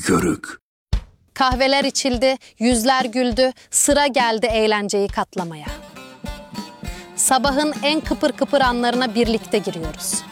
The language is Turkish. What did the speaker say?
körük. Kahveler içildi, yüzler güldü, sıra geldi eğlenceyi katlamaya. Sabahın en kıpır kıpır anlarına birlikte giriyoruz.